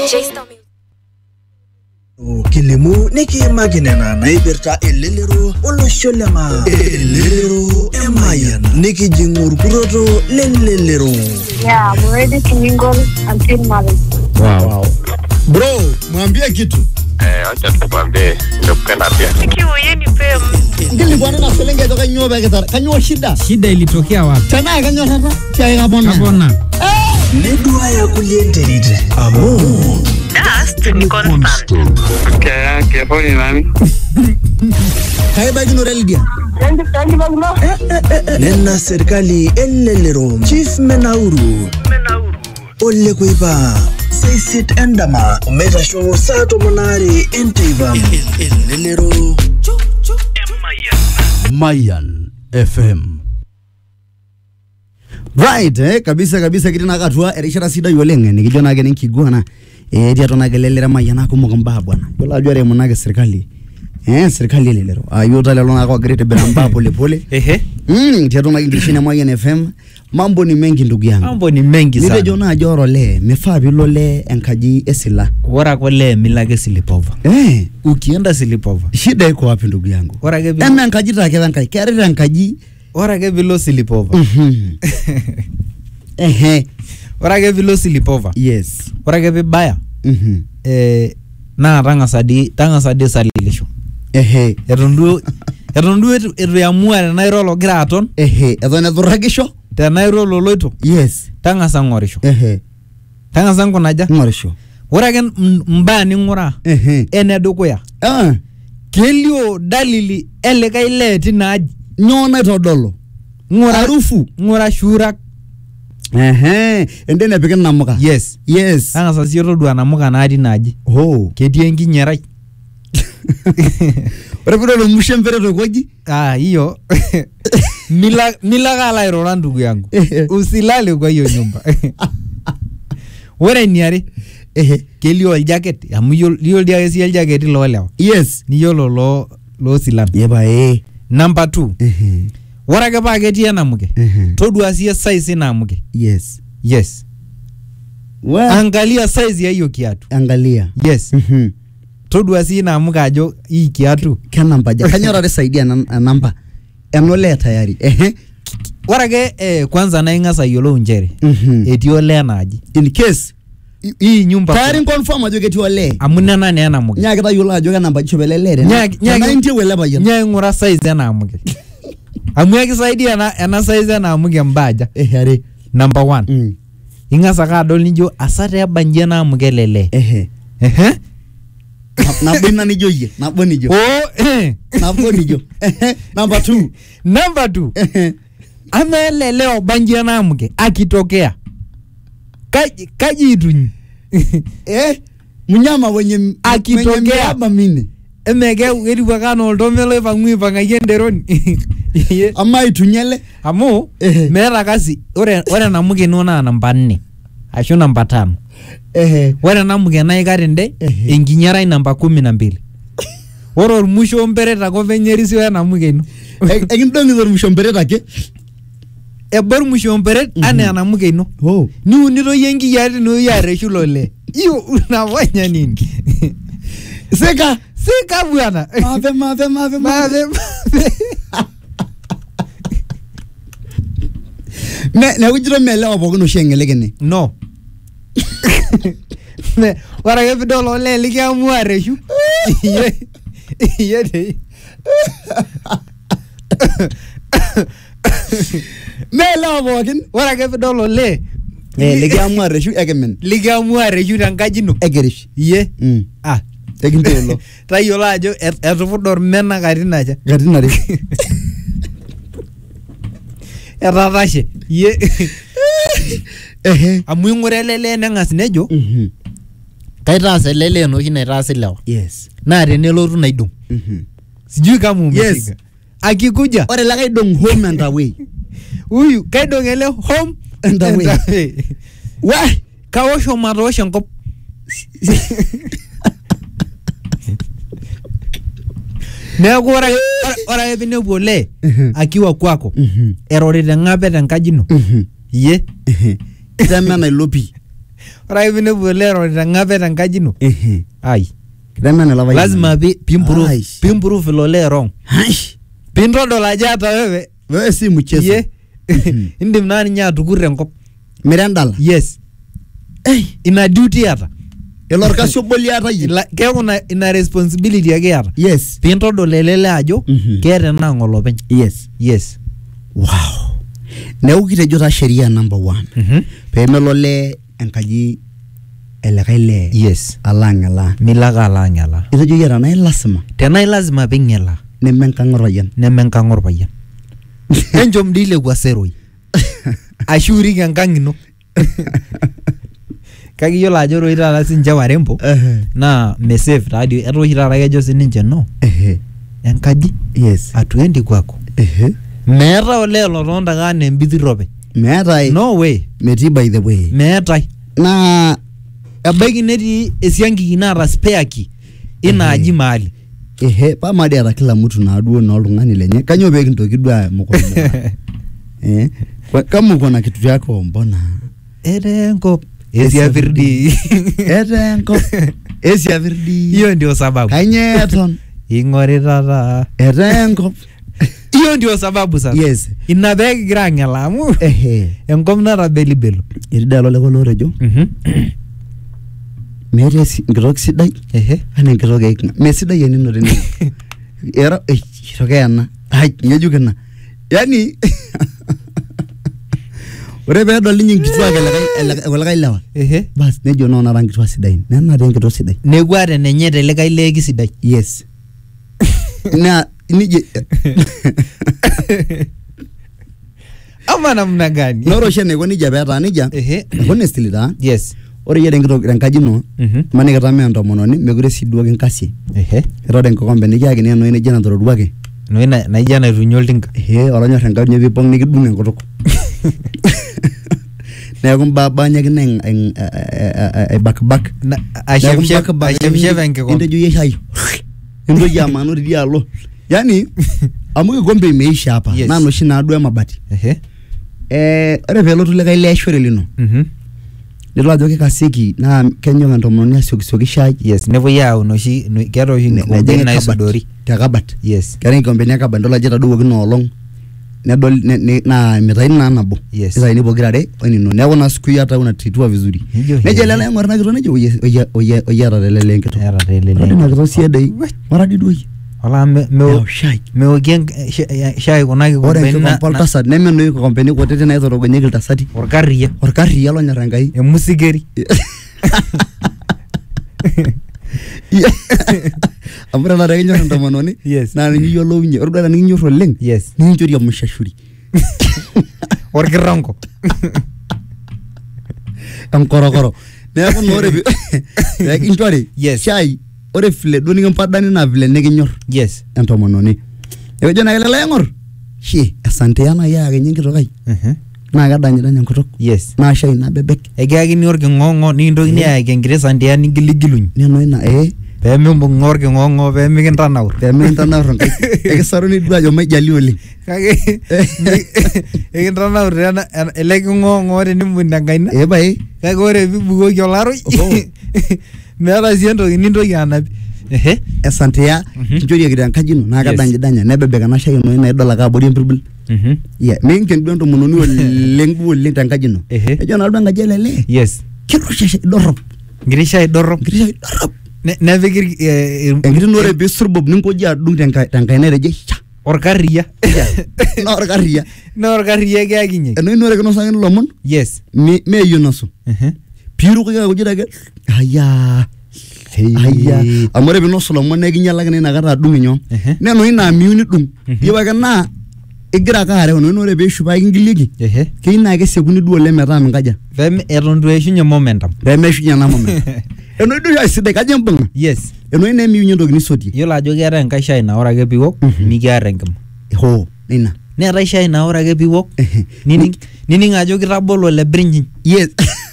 Kilimu niki maginena naibirta elelero olosholema elelero emayan niki jingur kuroto lelelero. Yeah, I'm ready to mingle until marriage. Wow. Bro, mwambie kitu. Acha tukwambie ndokupenda pia. Kiwe nipe. Ngili bwana na selenge toka nyoba kitara. Kanyo shida. Shida ilitokea wapi? Tana kanyo tata. Chai kapona. Kapona. Nedua ya kuliendelite. Amo. Dust ni constant. Kaya kefoni nani? Kaiba kino relgia. Thank you. Nena serikali elelero. Chief Menauru. Ole kuipa. Seisit endama. Umeta show sato monari enteivam. Elelero. Mayan FM. Right, kabisa kitina katua erishara sida yolenge nikijo nake nkiguana tiato nake lelera mayana kumoko mbaa bwana. Yola ajore monake serikali. Serikali lelero. Ayota lelo nako great beramba pole pole. Tiato nake ngishina Mayan FM. Mambo ni mengi ndugu yangu. Mambo ni mengi sana. Nikijo na joro le mefaa bilole enkaji esila. Wara kwa le milage silipova. Ukienda silipova. Shida iko wapi ndugu yangu? Wara ke Eme enkaji take enkaji. Kerere enkaji. Wara ke bilo silipova. Wara ke bilo silipova. Yes. Wara ke bibaya. Na tanga sadi salilisho. Etondu etu yamua na irolo gira aton. Eton edurragisho. Tena irolo loito. Yes. Tanga sangorisho. Tanga sango naja. Ngorisho. Wara ke mbaya ni ngura. Ene dukuya. Kelio dalili elekai leti na aji. Nyona todolo. Harufu. Ngura shurak. Endene peke namuka. Yes. Yes. Anga sasi yoto dua namuka na adi na aji. Ketii enkinyerai. Ore piro lo mushembere tokoji? Hiyo. Mila kala irora ndugu yangu. Usilale kwa hiyo nyumba. Ore niare. Kelio jacket. Amu liyo dia esi jacket lo lewa. Yes. Ni yolo lo silam. Yeba Number 2. Wara ke pa ketii enamuke. Todua siye size enamuke. Yes. Yes. Angalia size ya hiyo kiatu. Angalia. Yes. Todua siye enamuke ajo hii kiatu. Kanamba ja. Kanyora resaidia namba. Enole tayari. Wara ke kwanza na ingasa yolo njere. Eti ole na aji. In case hii nyumba tayari confirm ajo keti ole. Amuna na ne enamuke. Nya kita yolo ajo kanamba chobelelere. Nya intie wele bayan. Nya ngura size enamuke. Amwe kisaidia ana size enamuke mbaja. Are. Number 1. Ingasa ka adol nijo asate ebanje enamuke lele. Nabona nijo ye. Nabo nijo. Nabo nijo. Number 2. Number 2. Amelele obanje enamuke akitokea. Kaji itunyi. Munyama wenye akitokea mine. Emege eri wakano oltomelo ivangui vangayenderoni. Ama itunyele. Amu mera kasi ore namuke nona namba 4. Ashu namba 5. Ore namuke naikarinde enkinyara namba 12. Ore ormusho mpereta ko venyerisi we namuke ino. Ekindongi ormusho mpereta ke. Ebor musho mperet ane namuke ino. Ni unito yengi yari no yare shulole. Iyo unafanya nini? Seka bwana. Mave. Na ujiro melewa bogono shengelegene. No. Wara ke bidolo le likia muareshu. Ye. Melewa bogin. Wara ke bidolo le. Likia muareshu egemen. Likia muareshu tangajino. Egerish. Ye. Tekintolo. Tayola ajo etufudor mena katinaja. Katinare. Eratashe. Ye. Amu ingure lele nengas nejo. Kaitaas lele no kina itaas lewa. Yes. Na tenelotu naidong. Sijui kama umefika. Yes. Akikuja. Ore la kaidong home and away. Huyu kaidong ele home and away. Wah, kaosho matosho nkop. Neeku ora epinepuo le akiwa kwako erorite ng'ape tenkajino. Iye. Tama Nairobi. ore ake pinepu olero itang'ape tenkaji ino ai Kiteme lava. lazima piimprove ilo lero piintodol ajo hata wewe si mchezo. ye indim naa ninye atukurra enkop Mirandala. yes ina duty hata Elo orkasi oboli ata yie. keeku ina responsibility ake hata Yes. piintodol elele ajo keeta ena ng'olopeny Yes. Wow. Neeku kitejo taa sheria number 1. Peemelo le enkaji elekai le yes alang'ela. milaka alang'ela Itejo yera na lasima tenaa lazima ping'ela nemenkang' orpayian. nemenkang' orpayian enchom dii lekwa seroi ashu irik enkang' ino kake iyiolo ajo ore taata sinche warembo naa mesave taadi etaa oshi taata kejo sininche no enkaji Yes. atuendi kwako meeta olee lotonta kaa naa embitiri openy Meetai. no way Metii by the way. meetai Naa ebaiki netii esiankiki naata spare key ina aji mahali pamadi ata kila mtu naaduo na oltung'ani lenye. Kanyo pee kintoki duo mkono. Kama uko na kitu yako mbona? etenkop esiapirdi Etenkop esiapirdi. hiyo ndio sababu Kanyeton. ing'ori taata Etenkop. hiyo ndio sababu sasa Yes. ina pee kigira ang'ela amu enkop naata belibelo Irida lole kolorejo. Meeta enkitok sidai. Ana enkitok eiking'a. Mesidai enino tene. Era kitok ena. Ng'ejuk ina. Yani ore peedol ninye nkituak elekae lewa. Bas nejo noo nara nkituak sidain. Nenare enkitok sidai. neku ate nenye telikae lee kisidai Yes. Na nije ama namna gani Loro shene ko nija peeta nija. Honestly taa. yes Ore yere enkitok tenkaji ino. Maniki tamea ntomononi mekure sii duo kinkasi. Irode enkikombe nikiaki neno neje natoroduaki. noi naija naitunyia oltinka Olanyor enkaji pipong nikidung enkutuk. Neeku mbabanyakine aibakbak. ashepshep enkikombe Intejo yie shai. Intoki amanu tidialo. Yani amu kikombe imeisha hapa. Yes. Na noshi naaduo emabati. Ore peelotu likae leeshore lino. Nilo ajo kikasiki naa kenyok entomononi asiokisioki shai. yes nepuoi aun oshi keeta oshi nkombeni naisudori tekabat. yes Keeta nkombeni ekabat nidol ajo etadowuoki ina olong. Nedol naa mitaini naa nabo. Yes. Nitaini pokirare onino. Neeku naa siku hata unatreatiwa vizuri. Nejo lele aing'or ina kitok nejo oye ata lele enkitok. eeta telele Ina kitok siedai. Maradi duo yie. wala Shai. meokie shai kuna Ore kikombeni enkikombe oltasat nemenoi kikombeni kutiti naitorogonyieki iltasati. orkarria Orkarria lonyor Enkai. emusigeri Amu ore taata kinyor entomononi. Yes. Naa ninye iyiolounye. Ore duo nikinyor oleng. yes Nikinchori emashashuri. orkirongo Enkorokoro. Neeku naa ore peekinchori Yes. shai. Ore vile duo nikimpadani naa vile nikinyor yes entomononi. Ekejo naa kelele aing'or. Asante yana yaaki nye enkitok ai. Naa kedanyidany enkutuk. yes Naa shai nabebek. ekiakini orking'ong'o nikintokini ayaki enkiti santia nigiligilunye Neno ina peemimbung'a orking'ong'o peemikintanaur peemintanaur Enkai. Ekisaruni duo ajo maijali oleng. kake ekintanaur ele king'ong'o tenimbung' enkaina Pae. kake ore piibukoki olaroi meeta sii entoki nintoki anapi Esantea kinchorieki tenkaji ino naa Yes. kedanyidanya nebebek ena shai ino naidol ake abori empirbil. Minken duo entomononi oleng tenkaji ino. Ejo naa duo enkaji elele. yes Kirusha shai dorrop. nkiti shai dorrop Enkiti shai dorrop. nepiki Enkiti naa ore piisurbob ninkoji adung tenkaina etejo sha. orkarria Naa orkarria. naa orkarria kiakinye Enoi naa ore kinosakini ilomon yes meeyio nosu. Piirukoki ake kujita ake. Ayya. Amu ore piinosu ilomon naa ekinyalakini inakata adung inyoo. Nenoi naa miyieu nidung. Iyieu ake naa igira ake areu enoi naa ore peeshupa kingilieki. Keyieu naa kesiokuni duo oleng metaa minkaja. eton itu eishunye momentum Peemeshunye ena moment. Enoi duo shai sidai kajo imbung'a. yes Enoi naa emiyieu entoki nisotie. iyiolo ajo keetae enkae shai naa ore ake piiwok nikiar enkima Hoo, ina. neetae shai naa ore ake piiwok nining ajo kitabolo le brinjiny Yes.